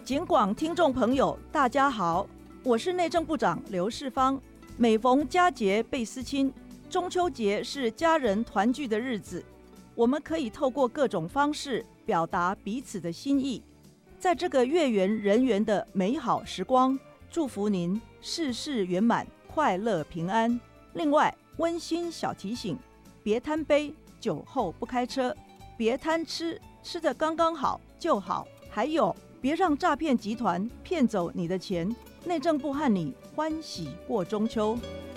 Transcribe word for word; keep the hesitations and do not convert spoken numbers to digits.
警广听众朋友，大家好，我是内政部长刘世芳。每逢佳节倍思亲，中秋节是家人团聚的日子，我们可以透过各种方式表达彼此的心意。在这个月圆人圆的美好时光，祝福您事事圆满，快乐平安。另外，温馨小提醒：别贪杯，酒后不开车；别贪吃，吃得刚刚好就好。还有，别让诈骗集团骗走你的钱。内政部和你欢喜过中秋。